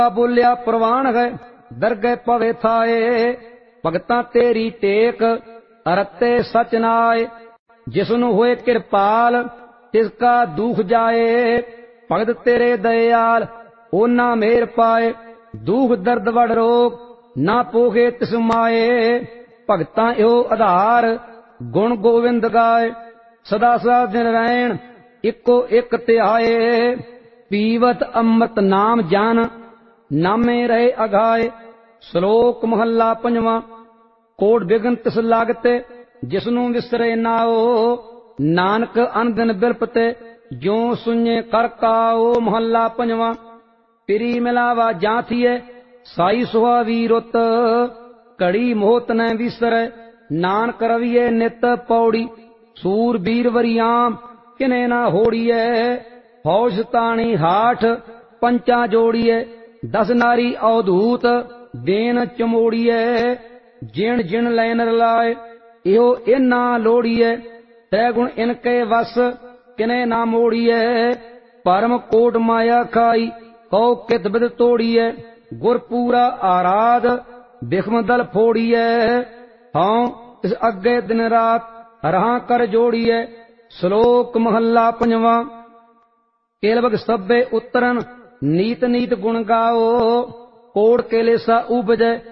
बोलिया प्रवान है दरगह पवे थाए, भगतां तेरी टेक अरते सच नाए। जिसनु होए कृपाल तिसका दुख जाए, भगत तेरे दयाल ओना मेर पाए। दुख दर्द वड़ रोग ना पोहे तिस माए, भगतां एहो आधार गुण गोविंद गाए। सदा सदा दिन रैण इको एक तिहाए, पीवत अमृत नाम जान नामे रहे अघाए। श्लोक महला पंजवा। कोट बिघन तिस लागते जिसनु विसरे नाओ, नानक अनदिन बिलपते जो सुने कर काओ। महला पंजवा। पिरी मिलावा जाथिए साई सुहावी रुत, कड़ी मोहत न विसरे नानक रविए नित पौड़ी। सूर बीर वरियाम किने ना होड़िए, हौश ताणी हाठ पंचा जोड़िए। 10 नारी अवधूत देन चमोड़िए, जिण जिण लैन रलाए इहो इना लोड़िए। त्रैगुण इनके वस किने ना मोड़िए, परम कोट माया खाई कौ कित बिद तोड़िए। गुर पूरा आराध बिखम दल फोड़िए, हाँ इस अगे दिन रात रहा कर जोड़िए। श्लोक महला पंजवा। केलवग सभे उतरन नीत नीत गुण गाओ, कोड़ केलेसा उपजय